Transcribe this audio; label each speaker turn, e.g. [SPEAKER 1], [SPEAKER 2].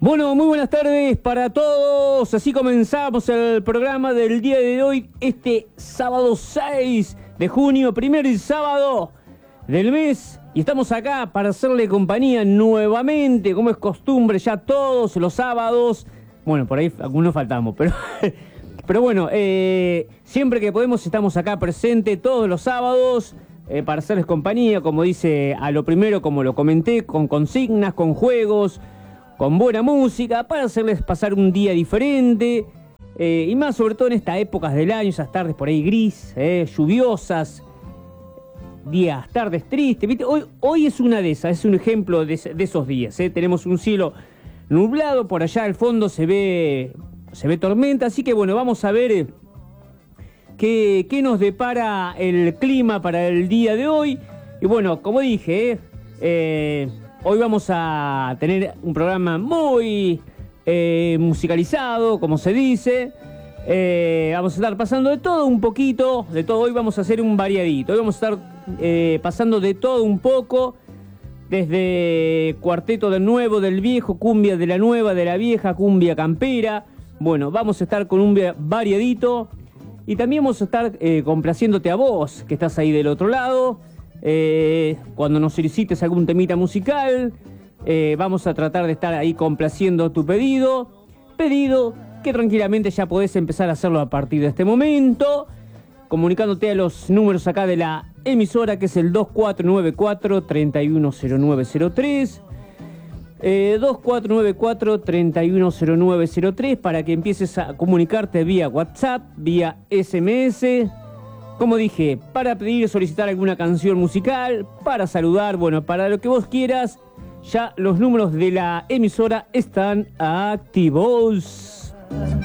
[SPEAKER 1] Bueno, muy buenas tardes para todos. Así comenzamos el programa del día de hoy, este sábado 6 de junio, primer sábado del mes. Y estamos acá para hacerle compañía nuevamente, como es costumbre, ya todos los sábados. Bueno, por ahí algunos faltamos, pero bueno, siempre que podemos estamos acá presentes todos los sábados para hacerles compañía, como dice a lo primero, como lo comenté, con consignas, con juegos, con buena música, para hacerles pasar un día diferente, y más sobre todo en estas épocas del año, esas tardes por ahí gris, lluviosas, días, tardes tristes, ¿viste? Hoy es una de esas, es un ejemplo de esos días, tenemos un cielo nublado, por allá al fondo se ve tormenta, así que bueno, vamos a ver qué nos depara el clima para el día de hoy. Y bueno, como dije, hoy vamos a tener un programa muy musicalizado, como se dice. Vamos a estar pasando de todo un poquito, de todo. Hoy vamos a hacer un variadito. Hoy vamos a estar pasando de todo un poco, desde cuarteto del nuevo, del viejo, cumbia de la nueva, de la vieja, cumbia campera. Bueno, vamos a estar con un variadito. Y también vamos a estar complaciéndote a vos, que estás ahí del otro lado. Cuando nos solicites algún temita musical, vamos a tratar de estar ahí complaciendo tu pedido que tranquilamente ya podés empezar a hacerlo a partir de este momento, comunicándote a los números acá de la emisora, que es el 2494-310903, 2494-310903, para que empieces a comunicarte vía WhatsApp, vía SMS. Como dije, para pedir, solicitar alguna canción musical, para saludar, bueno, para lo que vos quieras, ya los números de la emisora están activos.